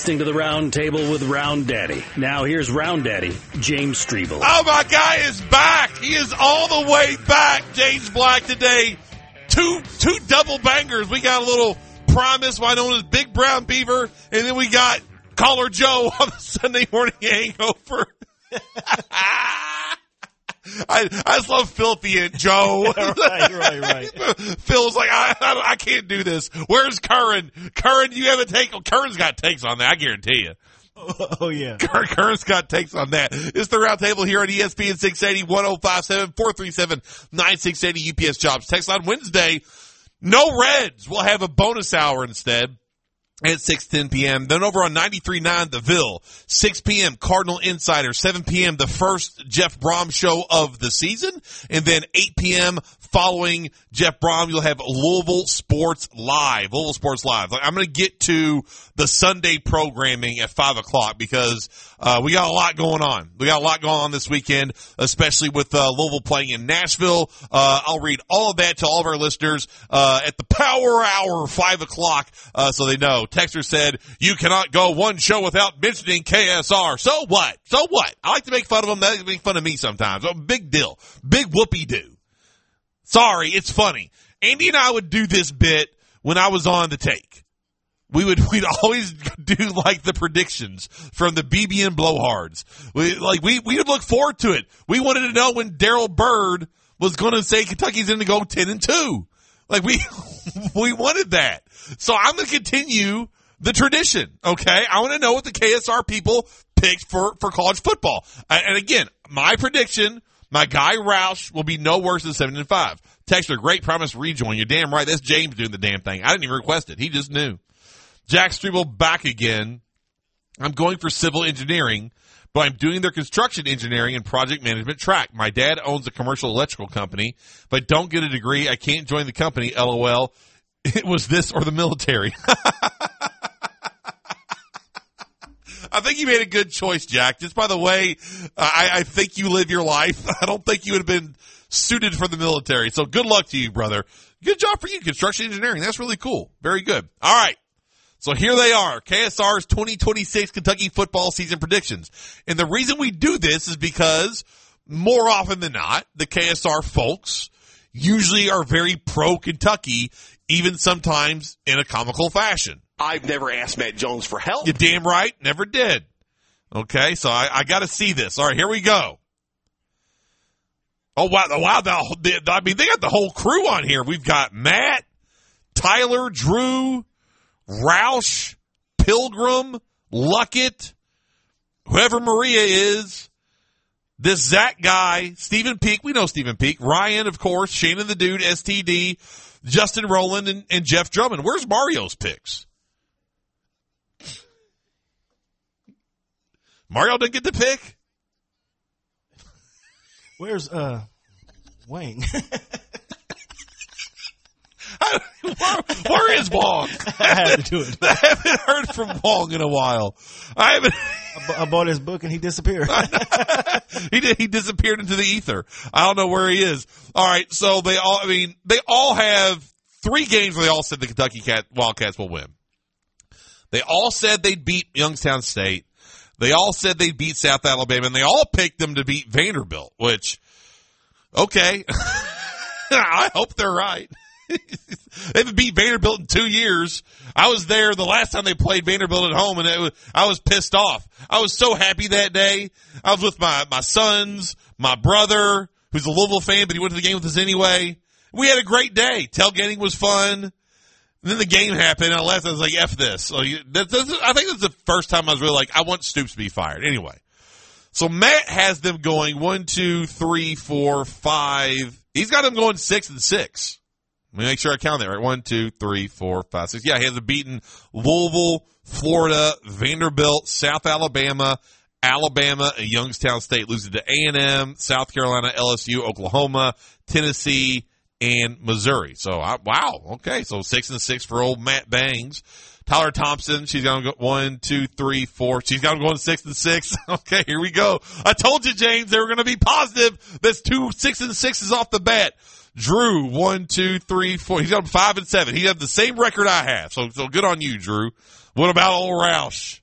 Listening to the Round Table with Round Daddy. Now here's Round Daddy, James Strebel. Oh, my guy is back. He is all the way back. James Black today. Two double bangers. We got a little Promise, why known as Big Brown Beaver, and then we got Caller Joe on the Sunday morning hangover. I just love Filthy and Joe. Right. Phil's like, I can't do this. Where's Curran? Curran, you have a take? Curran's got takes on that, I guarantee you. Oh, yeah. Curran's got takes on that. It's the Round Table here on ESPN 680, 1057-437-9680 UPS Jobs. Text line Wednesday. No Reds. We'll have a bonus hour instead at 6:10 p.m. Then over on 93.9 The Ville, 6 p.m. Cardinal Insider, 7 p.m. the first Jeff Brom show of the season, and then 8 p.m. following Jeff Brom, you'll have Louisville Sports Live. I'm going to get to the Sunday programming at 5 o'clock because we got a lot going on. We got a lot going on this weekend, especially with Louisville playing in Nashville. I'll read all of that to all of our listeners at the Power Hour, 5 o'clock, so they know. Texter said, you cannot go one show without mentioning KSR. So what? I like to make fun of them. They make fun of me sometimes. Oh, big deal. Big whoopee-doo. Sorry, it's funny. Andy and I would do this bit when I was on the take. We'd always do like the predictions from the BBN blowhards. We look forward to it. We wanted to know when Darrell Byrd was going to say Kentucky's going to go 10-2. Like we wanted that. So I'm going to continue the tradition. Okay. I want to know what the KSR people picked for college football. And again, my prediction, my guy Roush will be no worse than 7-5. Texter, great promise rejoin. You're damn right. That's James doing the damn thing. I didn't even request it. He just knew. Jack Strebel back again. I'm going for civil engineering, but I'm doing their construction engineering and project management track. My dad owns a commercial electrical company, but don't get a degree. I can't join the company. LOL. It was this or the military. I think you made a good choice, Jack. Just by the way, I think you live your life. I don't think you would have been suited for the military. So good luck to you, brother. Good job for you, construction engineering. That's really cool. Very good. All right. So here they are, KSR's 2026 Kentucky football season predictions. And the reason we do this is because more often than not, the KSR folks usually are very pro-Kentucky, even sometimes in a comical fashion. I've never asked Matt Jones for help. You're damn right. Never did. Okay, so I got to see this. All right, here we go. Oh, wow. They got the whole crew on here. We've got Matt, Tyler, Drew, Roush, Pilgrim, Luckett, whoever Maria is, this Zach guy, Stephen Peak. We know Stephen Peak. Ryan, of course, Shannon the Dude, STD, Justin Rowland, and Jeff Drummond. Where's Mario's picks? Mario didn't get the pick? Where's Wayne? Where is Wong? I had to do it. I haven't heard from Wong in a while. I bought his book and he disappeared. He disappeared into the ether. I don't know where he is. All right, so they all have 3 games where they all said the Kentucky Wildcats will win. They all said they'd beat Youngstown State. They all said they'd beat South Alabama, and they all picked them to beat Vanderbilt, which, okay. I hope they're right. They haven't beat Vanderbilt in 2 years. I was there the last time they played Vanderbilt at home, and I was pissed off. I was so happy that day. I was with my sons, my brother, who's a Louisville fan, but he went to the game with us anyway. We had a great day. Tailgating was fun. And then the game happened, and I left. I was like, F this. So I think that's the first time I was really like, I want Stoops to be fired. Anyway. So Matt has them going 1, 2, 3, 4, 5. He's got them going 6-6. Let me make sure I count that right. 1, 2, 3, 4, 5, 6. Yeah, he has beaten Louisville, Florida, Vanderbilt, South Alabama, and Youngstown State. Losing to A&M, South Carolina, LSU, Oklahoma, Tennessee, and Missouri. So, wow. Okay, so 6-6 for old Matt Bangs. Tyler Thompson, she's going to go 1, 2, 3, 4. She's going to go 6-6. Okay, here we go. I told you, James, they were going to be positive. That's 2 6-6s off the bat. Drew, 1, 2, 3, 4. He's got 5-7. He has the same record I have. So good on you, Drew. What about old Roush?